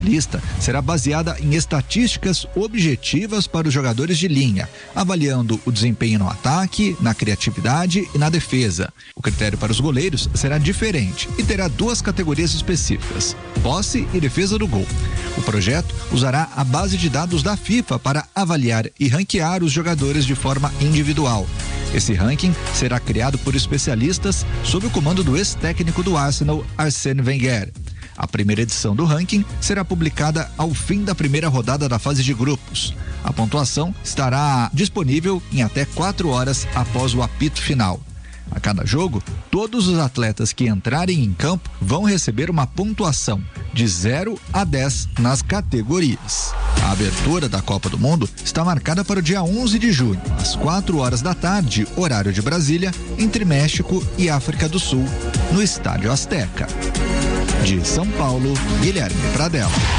lista será baseada em estatísticas objetivas para os jogadores de linha, avaliando o desempenho no ataque, na criatividade e na defesa. O critério para os goleiros será diferente e terá duas categorias específicas: posse e defesa do gol. O projeto usará a base de dados da FIFA para avaliar e ranquear os jogadores de forma individual. Esse ranking será criado por especialistas sob o comando do ex-técnico do Arsenal, Arsène Wenger. A primeira edição do ranking será publicada ao fim da primeira rodada da fase de grupos. A pontuação estará disponível em até 4 horas após o apito final. A cada jogo, todos os atletas que entrarem em campo vão receber uma pontuação de 0 a 10 nas categorias. A abertura da Copa do Mundo está marcada para o dia 11 de junho, às 4 horas da tarde, horário de Brasília, entre México e África do Sul, no Estádio Azteca. De São Paulo, Guilherme Pradella.